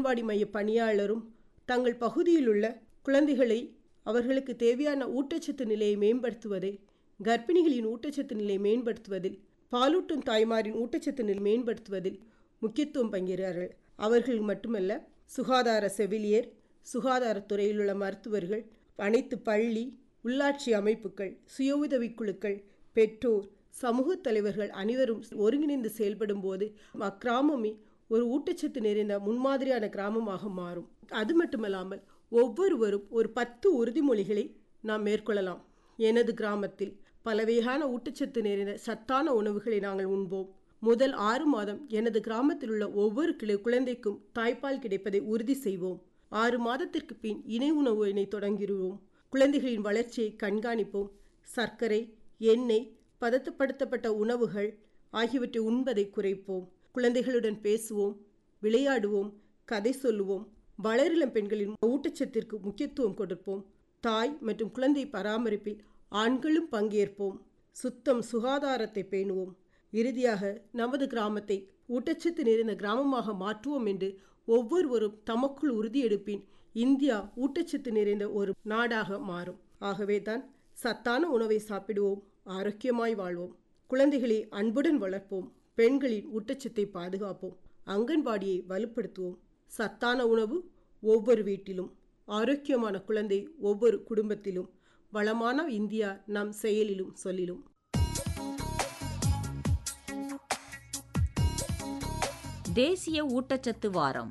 அங்கன்வாடி மைய பணியாளரும் தங்கள் பகுதியில் உள்ள குழந்தைகளை அவர்களுக்கு தேவையான ஊட்டச்சத்து நிலையை மேம்படுத்துவதில், கர்ப்பிணிகளின் ஊட்டச்சத்து நிலையை மேம்படுத்துவதில், பாலூட்டும் தாய்மாரின் ஊட்டச்சத்து நிலை மேம்படுத்துவதில் முக்கியத்துவம் பங்கிறார்கள். அவர்கள் மட்டுமல்ல, சுகாதார செவிலியர், சுகாதாரத்துறையில் உள்ள மருத்துவர்கள், அனைத்து பள்ளி, உள்ளாட்சி அமைப்புகள், சுய உதவிக்குழுக்கள், பெற்றோர், சமூக தலைவர்கள் அனைவரும் ஒருங்கிணைந்து செயல்படும் போது அக்கிராமமே ஒரு ஊட்டச்சத்து நிறைந்த முன்மாதிரியான கிராமமாக மாறும். அது மட்டுமல்லாமல் ஒவ்வொருவரும் ஒரு 10 உறுதிமொழிகளை நாம் மேற்கொள்ளலாம். எனது கிராமத்தில் பலவகையான ஊட்டச்சத்து நிறைந்த சத்தான உணவுகளை நாங்கள் உண்போம். முதல் 6 மாதம் எனது கிராமத்தில் உள்ள ஒவ்வொரு குழந்தைக்கும் தாய்ப்பால் கிடைப்பதை உறுதி செய்வோம். 6 மாதத்திற்கு பின் இணை உணவினை தொடங்கிடுவோம். குழந்தைகளின் வளர்ச்சியை கண்காணிப்போம். சர்க்கரை, எண்ணெய், பதப்படுத்தப்பட்ட உணவுகள் ஆகியவற்றை உண்பதை குறைப்போம். குழந்தைகளுடன் பேசுவோம், விளையாடுவோம், கதை சொல்லுவோம். வளரிளம் பெண்களின் ஊட்டச்சத்திற்கு முக்கியத்துவம் கொடுப்போம். தாய் மற்றும் குழந்தை பராமரிப்பில் ஆண்களும் பங்கேற்போம். சுத்தம், சுகாதாரத்தை பேணுவோம். இறுதியாக நமது கிராமத்தை ஊட்டச்சத்து நிறைந்த கிராமமாக மாற்றுவோம் என்று ஒவ்வொருவரும் தமக்குள் உறுதியெடுப்பின் இந்தியா ஊட்டச்சத்து நிறைந்த ஒரு நாடாக மாறும். ஆகவே தான் சத்தான உணவை சாப்பிடுவோம், ஆரோக்கியமாய் வாழ்வோம். குழந்தைகளை அன்புடன் வளர்ப்போம். பெண்களின் ஊட்டச்சத்தை பாதுகாப்போம். அங்கன்வாடியை வலுப்படுத்துவோம். சத்தான உணவு ஒவ்வொரு வீட்டிலும், ஆரோக்கியமான குழந்தை ஒவ்வொரு குடும்பத்திலும், வளமான இந்தியா நம் செயலிலும் சொல்லிலும். தேசிய ஊட்டச்சத்து வாரம்.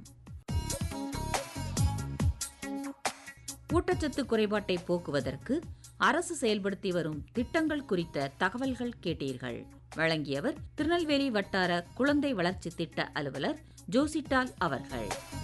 ஊட்டச்சத்து குறைபாட்டை போக்குவதற்கு அரசு செயல்படுத்தி வரும் திட்டங்கள் குறித்த தகவல்கள் கேட்டீர்கள். வழங்கியவர் திருநெல்வேலி வட்டார குழந்தை வளர்ச்சி திட்ட அலுவலர் ஜோசிட்டால் அவர்கள்.